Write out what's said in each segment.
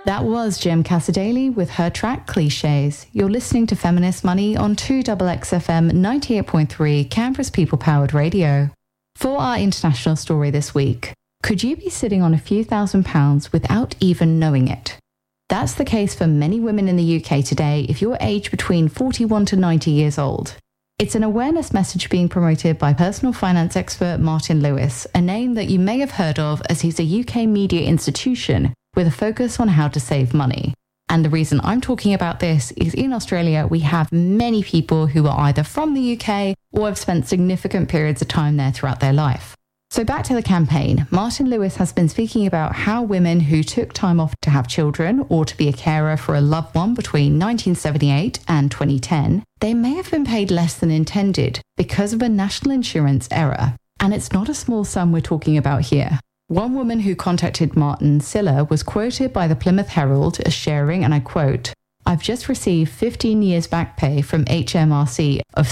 That was Jem Casadali with her track Clichés. You're listening to Feminist Money on 2XXFM 98.3 Canberra's people-powered radio. For our international story this week, could you be sitting on a few £1,000s without even knowing it? That's the case for many women in the UK today if you're aged between 41 to 90 years old. It's an awareness message being promoted by personal finance expert Martin Lewis, a name that you may have heard of as he's a UK media institution with a focus on how to save money. And the reason I'm talking about this is in Australia, we have many people who are either from the UK or have spent significant periods of time there throughout their life. So back to the campaign, Martin Lewis has been speaking about how women who took time off to have children or to be a carer for a loved one between 1978 and 2010, they may have been paid less than intended because of a national insurance error. And it's not a small sum we're talking about here. One woman who contacted Martin Siller was quoted by the Plymouth Herald as sharing, and I quote, "I've just received 15 years back pay from HMRC of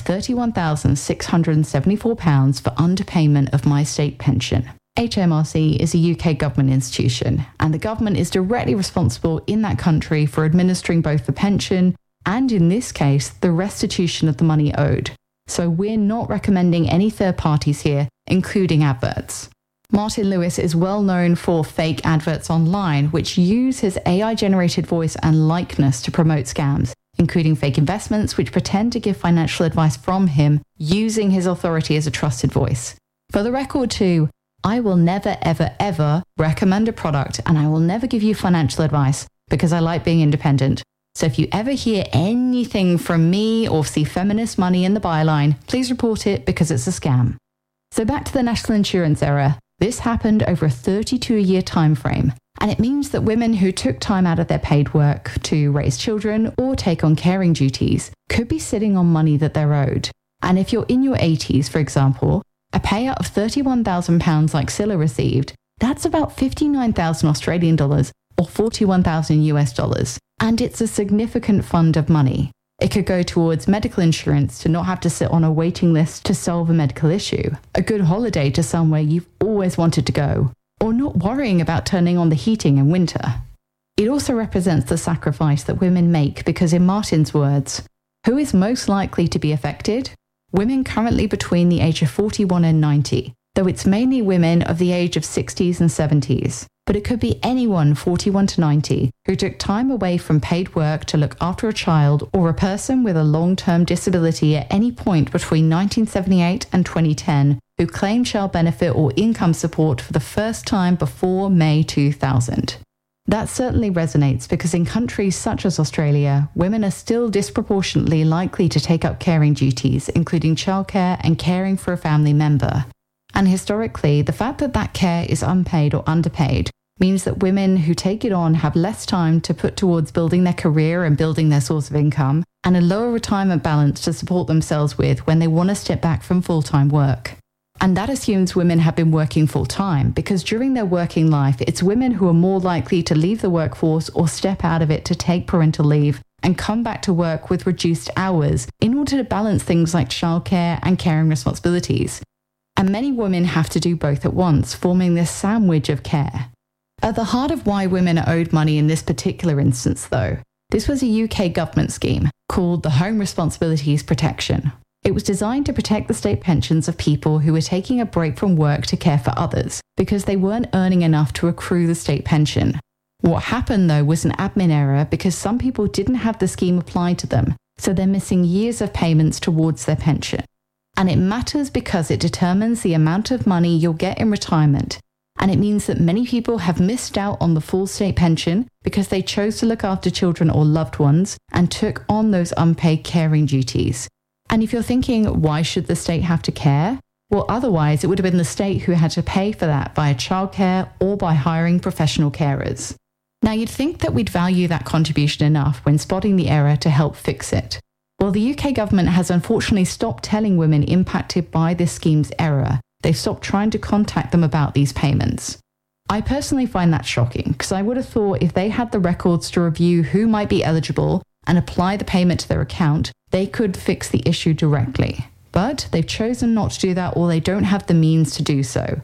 £31,674 for underpayment of my state pension." HMRC is a UK government institution, and the government is directly responsible in that country for administering both the pension and, in this case, the restitution of the money owed. So we're not recommending any third parties here, including adverts. Martin Lewis is well known for fake adverts online, which use his AI-generated voice and likeness to promote scams, including fake investments which pretend to give financial advice from him using his authority as a trusted voice. For the record too, I will never, ever, ever recommend a product, and I will never give you financial advice because I like being independent. So if you ever hear anything from me or see feminist money in the byline, please report it because it's a scam. So back to the national insurance error. This happened over a 32-year time frame, and it means that women who took time out of their paid work to raise children or take on caring duties could be sitting on money that they're owed. And if you're in your 80s, for example, a payout of £31,000 like Scylla received, that's about 59,000 Australian dollars or 41,000 US dollars, and it's a significant fund of money. It could go towards medical insurance to not have to sit on a waiting list to solve a medical issue, a good holiday to somewhere you've always wanted to go, or not worrying about turning on the heating in winter. It also represents the sacrifice that women make because, in Martin's words, who is most likely to be affected? Women currently between the age of 41 and 90, though it's mainly women of the age of 60s and 70s. But it could be anyone 41 to 90 who took time away from paid work to look after a child, or a person with a long-term disability at any point between 1978 and 2010 who claimed child benefit or income support for the first time before May 2000. That certainly resonates because in countries such as Australia, women are still disproportionately likely to take up caring duties, including childcare and caring for a family member. And historically, the fact that that care is unpaid or underpaid means that women who take it on have less time to put towards building their career and building their source of income, and a lower retirement balance to support themselves with when they want to step back from full-time work. And that assumes women have been working full-time, because during their working life, it's women who are more likely to leave the workforce or step out of it to take parental leave and come back to work with reduced hours in order to balance things like childcare and caring responsibilities. And many women have to do both at once, forming this sandwich of care. At the heart of why women are owed money in this particular instance, though, this was a UK government scheme called the Home Responsibilities Protection. It was designed to protect the state pensions of people who were taking a break from work to care for others because they weren't earning enough to accrue the state pension. What happened, though, was an admin error because some people didn't have the scheme applied to them, so they're missing years of payments towards their pension. And it matters because it determines the amount of money you'll get in retirement. And it means that many people have missed out on the full state pension because they chose to look after children or loved ones and took on those unpaid caring duties. And if you're thinking, why should the state have to care? Well, otherwise it would have been the state who had to pay for that via childcare or by hiring professional carers. Now, you'd think that we'd value that contribution enough when spotting the error to help fix it. Well, the UK government has unfortunately stopped telling women impacted by this scheme's error. They've stopped trying to contact them about these payments. I personally find that shocking because I would have thought if they had the records to review who might be eligible and apply the payment to their account, they could fix the issue directly. But they've chosen not to do that, or they don't have the means to do so.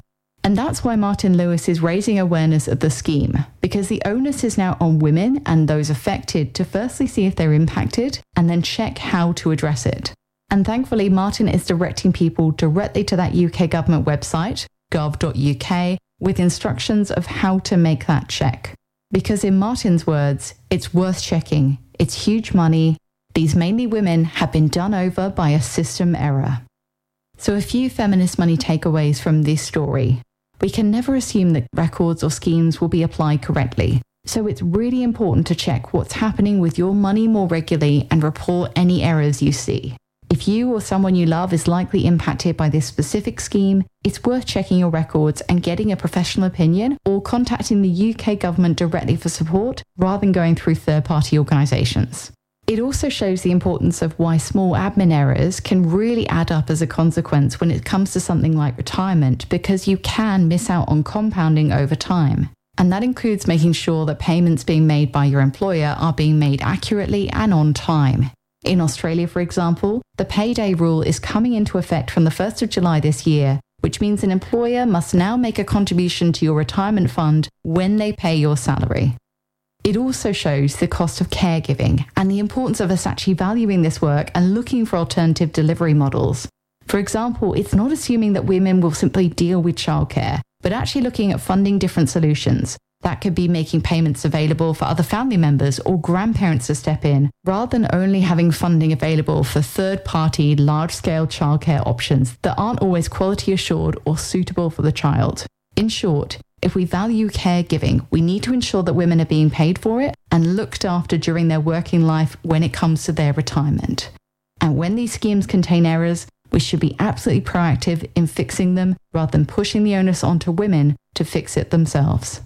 And that's why Martin Lewis is raising awareness of the scheme, because the onus is now on women and those affected to firstly see if they're impacted and then check how to address it. And thankfully, Martin is directing people directly to that UK government website, gov.uk, with instructions of how to make that check. Because in Martin's words, it's worth checking. It's huge money. These mainly women have been done over by a system error. So a few feminist money takeaways from this story. We can never assume that records or schemes will be applied correctly. So it's really important to check what's happening with your money more regularly and report any errors you see. If you or someone you love is likely impacted by this specific scheme, it's worth checking your records and getting a professional opinion or contacting the UK government directly for support rather than going through third-party organisations. It also shows the importance of why small admin errors can really add up as a consequence when it comes to something like retirement, because you can miss out on compounding over time. And that includes making sure that payments being made by your employer are being made accurately and on time. In Australia, for example, the payday rule is coming into effect from the 1st of July this year, which means an employer must now make a contribution to your retirement fund when they pay your salary. It also shows the cost of caregiving and the importance of us actually valuing this work and looking for alternative delivery models. For example, it's not assuming that women will simply deal with childcare, but actually looking at funding different solutions. That could be making payments available for other family members or grandparents to step in, rather than only having funding available for third-party, large-scale childcare options that aren't always quality assured or suitable for the child. In short, if we value caregiving, we need to ensure that women are being paid for it and looked after during their working life when it comes to their retirement. And when these schemes contain errors, we should be absolutely proactive in fixing them rather than pushing the onus onto women to fix it themselves.